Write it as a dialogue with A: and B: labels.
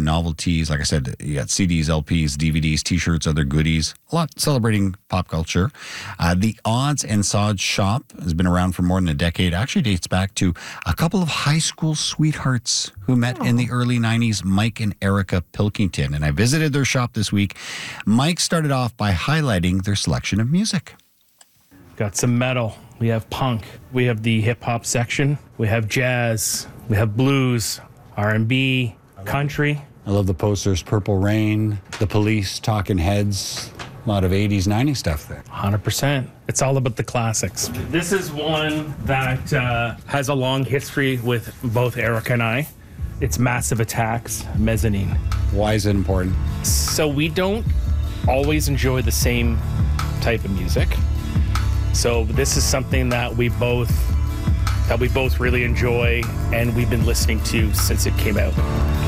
A: novelties. Like I said, you got CDs, LPs, DVDs, T-shirts, other goodies. A lot celebrating pop culture. The Odds and Sods shop has been around for more than a decade. Actually dates back to a couple of high school sweethearts who met in the early 90s, Mike and Erica Pilkington. And I visited their shop this week. Mike started off by highlighting their selection of music.
B: Got some metal. We have punk. We have the hip-hop section. We have jazz. We have blues, R&B, country.
A: I love the posters, Purple Rain, The Police, Talking Heads, a lot of 80s, 90s stuff there.
B: 100%. It's all about the classics. This is one that has a long history with both Erica and I. It's Massive Attack's Mezzanine.
A: Why is it important?
B: So we don't always enjoy the same type of music. So this is something that we both really enjoy, and we've been listening to since it came out.